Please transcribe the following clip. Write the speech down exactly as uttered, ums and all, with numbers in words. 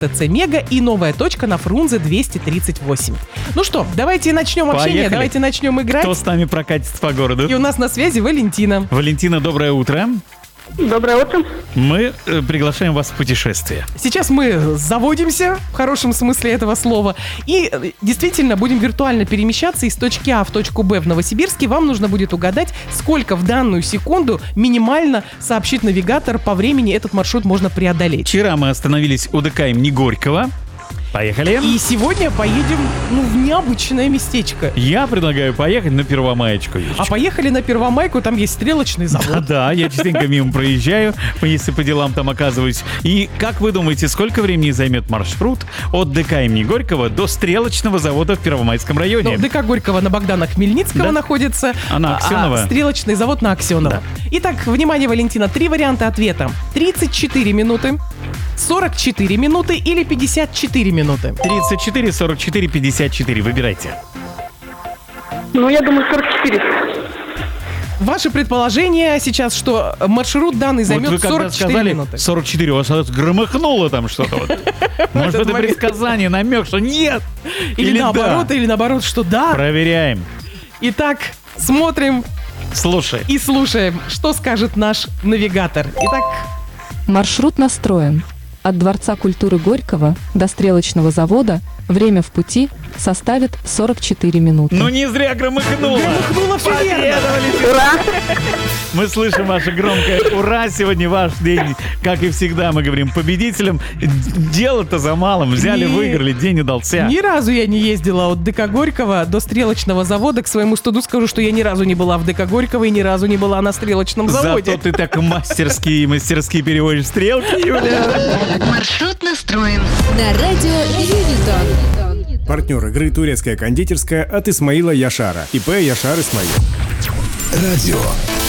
ТЦ Мега и новая точка на Фрунзе двести тридцать восемь. Ну что, давайте начнем общение, Поехали. давайте начнем играть. Кто с нами прокатится по городу? И у нас на связи Валентина. Валентина, доброе утро. Доброе утро. Мы э, приглашаем вас в путешествие. Сейчас мы заводимся, в хорошем смысле этого слова, и э, действительно будем виртуально перемещаться из точки А в точку Б в Новосибирске. Вам нужно будет угадать, сколько в данную секунду минимально, сообщит навигатор, по времени этот маршрут можно преодолеть. Вчера мы остановились у ДК имени Горького. Поехали. И сегодня поедем, ну, в необычное местечко. Я предлагаю поехать на Первомаечку. А поехали на Первомайку, там есть стрелочный завод. Да-да, я частенько мимо проезжаю, если по делам там оказываюсь. И как вы думаете, сколько времени займет маршрут от ДК имени Горького до стрелочного завода в Первомайском районе? Ну, ДК Горького на Богдана Хмельницкого Да? находится, А на Аксенова? а стрелочный завод на Аксенова. Да. Итак, внимание, Валентина, три варианта ответа. тридцать четыре минуты, сорок четыре минуты или пятьдесят четыре минуты. тридцать четыре, сорок четыре, пятьдесят четыре. Выбирайте. Ну, я думаю, сорок четыре. Ваше предположение сейчас, что маршрут данный займет вот вы когда сорок четыре сказали минуты. сорок четыре, у вас сразу громыхнуло там что-то. Вот. Может, этот это момент. предсказание, намек, что нет. Или, наоборот, да. или наоборот, что да. Проверяем. Итак, смотрим Слушай. и слушаем, что скажет наш навигатор. Итак, Маршрут настроен. От Дворца культуры Горького до стрелочного завода время в пути составит сорок четыре минуты. Ну не зря громыхнуло. громыхнуло все верно. Ура! Мы слышим ваше громкое «Ура!». Сегодня ваш день, как и всегда, мы говорим победителям. Дело-то за малым. Взяли, Не- выиграли, день удался. Ни разу я не ездила от ДК Горького до стрелочного завода. К своему стыду скажу, что я ни разу не была в ДК Горького и ни разу не была на стрелочном заводе. Зато ты так мастерски, мастерски переводишь стрелки, Юля. Маршрут настроен на радио Юнитон. Партнер игры турецкая кондитерская от Исмаила Яшара. ИП Яшар Исмаил. Радио